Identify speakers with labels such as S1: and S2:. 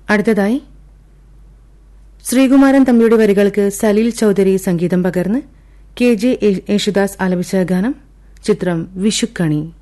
S1: അടുത്തതായി ശ്രീകുമാരൻ തമ്പിയുടെ വരികൾക്ക് സലീൽ ചൌധരി സംഗീതം പകർന്ന് കെ ജെ യേശുദാസ് ആലപിച്ച ഗാനം. ചിത്രം വിഷുക്കണി.